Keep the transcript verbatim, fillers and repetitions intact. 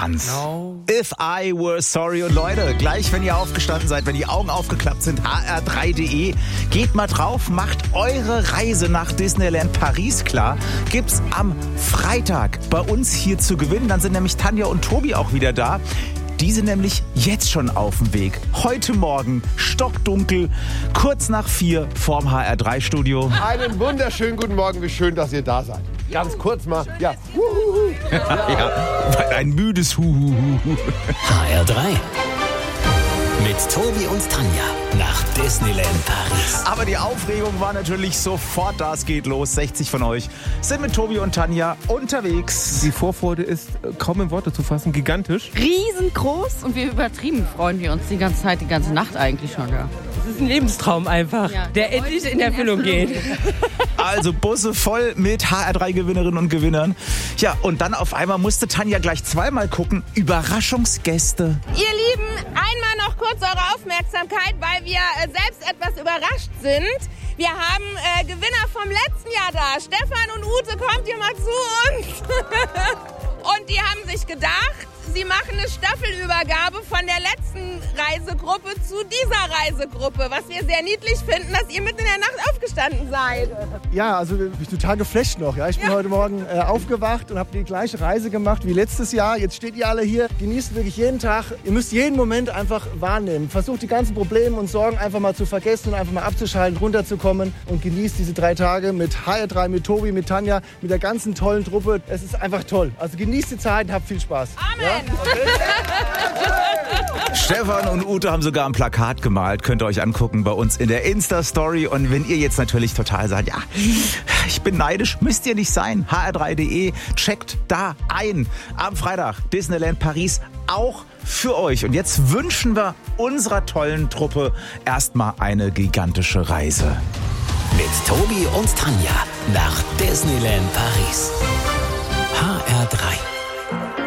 Tanz. No. If I Were Sorry. Und Leute, gleich wenn ihr aufgestanden seid, wenn die Augen aufgeklappt sind, h r drei punkt d e, geht mal drauf, macht eure Reise nach Disneyland Paris klar. Gibt's am Freitag bei uns hier zu gewinnen. Dann sind nämlich Tanja und Tobi auch wieder da. Die sind nämlich jetzt schon auf dem Weg. Heute Morgen, stockdunkel, kurz nach vier vorm H R drei Studio. Einen wunderschönen guten Morgen, wie schön, dass ihr da seid. Ganz kurz mal, ja. Ja, ja, ein müdes Huhuhu. H R drei. Mit Tobi und Tanja nach Disneyland Paris. Aber die Aufregung war natürlich sofort da. Es geht los. sechzig von euch sind mit Tobi und Tanja unterwegs. Die Vorfreude ist äh, kaum in Worte zu fassen, gigantisch. Riesengroß und wir übertrieben freuen wir uns die ganze Zeit, die ganze Nacht eigentlich schon. Ja. Das ist ein Lebenstraum einfach, Ja. der endlich in Erfüllung geht. Also Busse voll mit H R drei Gewinnerinnen und Gewinnern. Ja, und dann auf einmal musste Tanja gleich zweimal gucken. Überraschungsgäste. Ihr Lieben, einmal noch kurz eure Aufmerksamkeit, weil wir äh, selbst etwas überrascht sind. Wir haben äh, Gewinner vom letzten Jahr da. Stefan und Ute, kommt ihr mal zu uns. Und die haben sich gedacht, sie machen eine Staffelübergabe von der letzten Reisegruppe zu dieser Reisegruppe, was wir sehr niedlich finden, dass ihr mitten in der Nacht aufgestanden seid. Ja, also ich bin total geflasht noch. Ja. Ich bin Ja. heute Morgen äh, aufgewacht und habe die gleiche Reise gemacht wie letztes Jahr. Jetzt steht ihr alle hier, genießt wirklich jeden Tag. Ihr müsst jeden Moment einfach wahrnehmen. Versucht die ganzen Probleme und Sorgen einfach mal zu vergessen und einfach mal abzuschalten, runterzukommen und genießt diese drei Tage mit H R drei, mit Tobi, mit Tanja, mit der ganzen tollen Truppe. Es ist einfach toll. Also genießt die Zeit und habt viel Spaß. Amen. Ja? Stefan und Ute haben sogar ein Plakat gemalt. Könnt ihr euch angucken bei uns in der Insta-Story. Und wenn ihr jetzt natürlich total sagt, ja, ich bin neidisch, müsst ihr nicht sein. H R drei punkt d e, checkt da ein. Am Freitag Disneyland Paris auch für euch. Und jetzt wünschen wir unserer tollen Truppe erstmal eine gigantische Reise. Mit Tobi und Tanja nach Disneyland Paris. H R drei.